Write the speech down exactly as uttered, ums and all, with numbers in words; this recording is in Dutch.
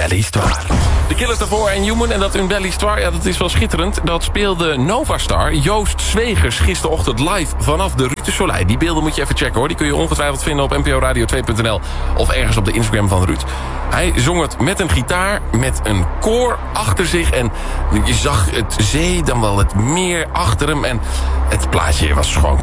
belle histoire. De Killers daarvoor en Human en dat een belle histoire, ja, dat is wel schitterend. Dat speelde Novastar Joost Zwegers gisterochtend live vanaf de Rue de Soleil. Die beelden moet je even checken hoor. Die kun je ongetwijfeld vinden op n p o radio twee punt n l of ergens op de Instagram van Ruud. Hij zong het met een gitaar, met een koor achter zich en je zag het zee, dan wel het meer achter hem. En het plaatje was gewoon